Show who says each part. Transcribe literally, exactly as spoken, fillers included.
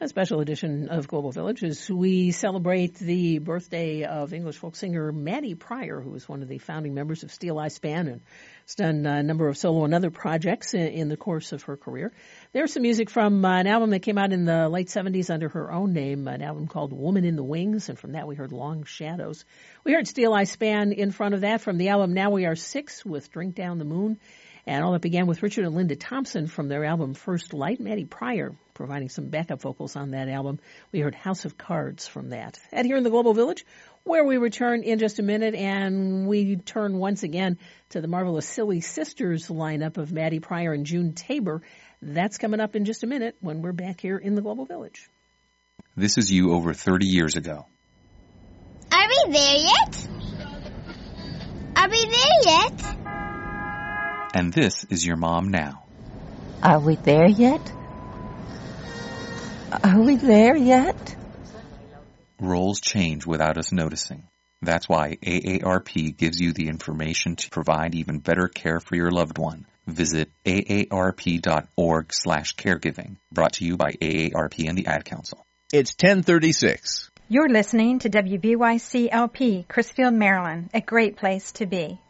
Speaker 1: A special edition of Global Village as we celebrate the birthday of English folk singer Maddie Pryor, who was one of the founding members of Steel Eye Span and has done a number of solo and other projects in, in the course of her career. There's some music from uh, an album that came out in the late seventies under her own name, an album called Woman in the Wings, and from that we heard Long Shadows. We heard Steel Eye Span in front of that from the album Now We Are Six with Drink Down the Moon. And all that began with Richard and Linda Thompson from their album First Light. Maddie Pryor providing some backup vocals on that album. We heard House of Cards from that. And here in the Global Village, where we return in just a minute, and we turn once again to the marvelous Silly Sisters lineup of Maddie Pryor and June Tabor. That's coming up in just a minute when we're back here in the Global Village.
Speaker 2: This is you over thirty years ago.
Speaker 3: Are we there yet? Are we there yet?
Speaker 2: And this is your mom now.
Speaker 4: Are we there yet? Are we there yet?
Speaker 2: Roles change without us noticing. That's why A A R P gives you the information to provide even better care for your loved one. Visit aarp.org slash caregiving. Brought to you by A A R P and the Ad Council.
Speaker 5: It's ten thirty-six.
Speaker 6: You're listening to W B Y C L P, Chrisfield, Maryland, a great place to be.